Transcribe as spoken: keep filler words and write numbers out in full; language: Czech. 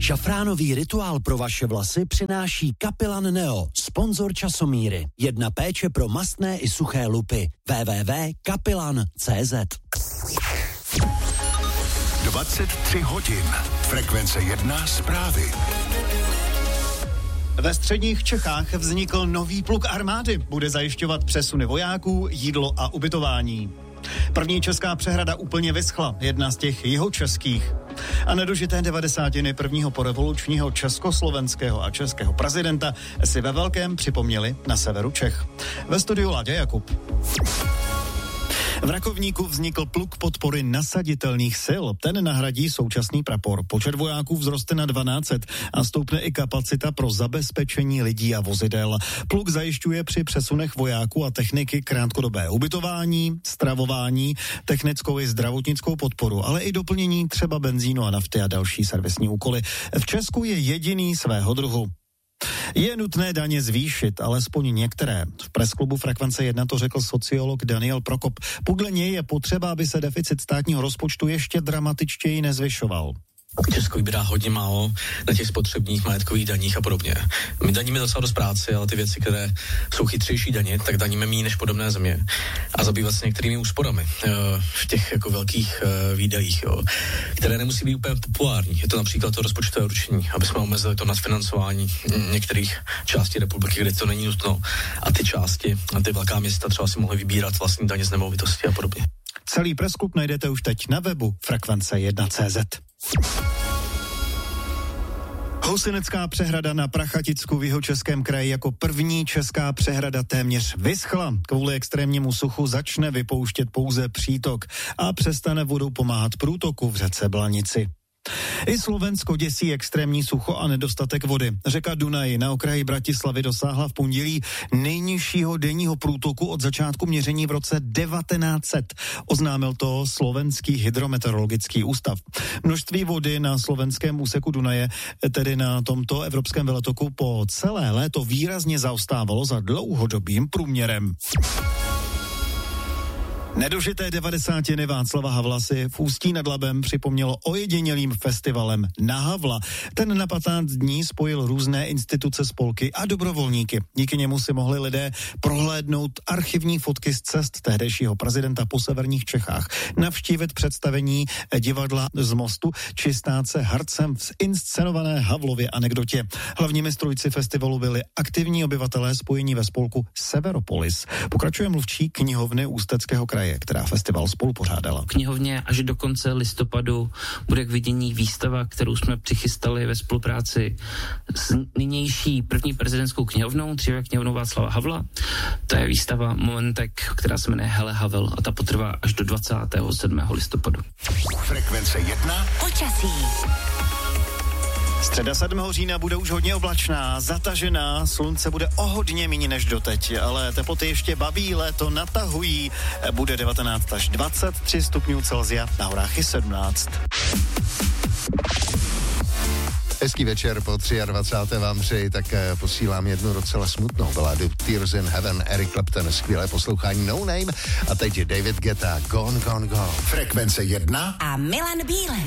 Šafránový rituál pro vaše vlasy přináší Kapilan Neo, sponzor časomíry. Jedna péče pro mastné i suché lupy. w w w tečka kapilan tečka cé zet. dvacet tři hodin. Frekvence jedna zprávy. Ve středních Čechách vznikl nový pluk armády. Bude zajišťovat přesuny vojáků, jídlo a ubytování. První česká přehrada úplně vyschla, jedna z těch jihočeských. A nedožité devadesátiny prvního porevolučního československého a českého prezidenta si ve velkém připomněli na severu Čech. Ve studiu Láďa Jakub. V Rakovníku vznikl pluk podpory nasaditelných sil. Ten nahradí současný prapor. Počet vojáků vzroste na dvanáct set a stoupne i kapacita pro zabezpečení lidí a vozidel. Pluk zajišťuje při přesunech vojáků a techniky krátkodobé ubytování, stravování, technickou i zdravotnickou podporu, ale i doplnění třeba benzínu a nafty a další servisní úkoly. V Česku je jediný svého druhu. Je nutné daně zvýšit, alespoň některé. V presklubu Frekvence jedna to řekl sociolog Daniel Prokop. Podle něj je potřeba, aby se deficit státního rozpočtu ještě dramatičtěji nezvyšoval. Česko vybírá hodně málo na těch spotřebních majetkových daních a podobně. My daníme docela dost práce, ale ty věci, které jsou chytřejší daně, tak daníme méně než podobné země. A zabývat se některými úsporami v těch jako velkých výdajích, jo, které nemusí být úplně populární. Je to například to rozpočtové určení, aby jsme omezili to nadfinancování některých částí republiky, kde to není nutno. A ty části, a ty velká města třeba si mohly vybírat vlastní daně z nemovitosti a podobně. Celý presklup najdete už teď na webu frekvence jedna tečka cé zet. Housinecká přehrada na Prachaticku v Jihočeském kraji jako první česká přehrada téměř vyschla. Kvůli extrémnímu suchu začne vypouštět pouze přítok a přestane vodou pomáhat průtoku v řece Blanici. I Slovensko děsí extrémní sucho a nedostatek vody. Řeka Dunaj na okraji Bratislavy dosáhla v pondělí nejnižšího denního průtoku od začátku měření v roce devatenáct set. Oznámil to Slovenský hydrometeorologický ústav. Množství vody na slovenském úseku Dunaje, tedy na tomto evropském veletoku, po celé léto výrazně zaostávalo za dlouhodobým průměrem. Nedožité devadesátiny Václava Havla si v Ústí nad Labem připomnělo ojedinělým festivalem Na Havla. Ten na patnáct dní spojil různé instituce, spolky a dobrovolníky. Díky němu si mohli lidé prohlédnout archivní fotky z cest tehdejšího prezidenta po severních Čechách, navštívit představení divadla z Mostu či stát se hercem v inscenované Havlově anekdotě. Hlavními strůjci festivalu byli aktivní obyvatelé spojení ve spolku Severopolis. Pokračuje mluvčí knihovny Ústeckého kraje, která festival spolupořádala. V knihovně až do konce listopadu bude k vidění výstava, kterou jsme přichystali ve spolupráci s nynější první prezidentskou knihovnou, dříve knihovnou Václava Havla. To je výstava Momentek, která se jmenuje Hele Havel a ta potrvá až do dvacátého sedmého listopadu. Frekvence jedna. Počasí. Středa sedmého října bude už hodně oblačná, zatažená, slunce bude o hodně méně než doteď, ale teploty ještě baví, léto natahují, bude devatenáct až dvacet tři stupňů Celsia, na horách i sedmnáct. Hezký večer, po dvacáté třetí vám přeji, tak posílám jednu docela smutnou baladu Tears in Heaven, Eric Clapton, skvělé poslouchání No Name a teď David Guetta, Gone, Gone, Gone. Frekvence jedna A Milan Bílek.